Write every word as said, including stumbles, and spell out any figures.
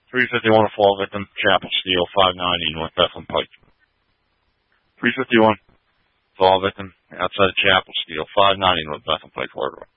three fifty-one, a fall victim, Chapel Steel, five ninety, North Bethlehem Pike. three fifty-one, fall victim, outside of Chapel Steel, five ninety, North Bethlehem Pike, Florida.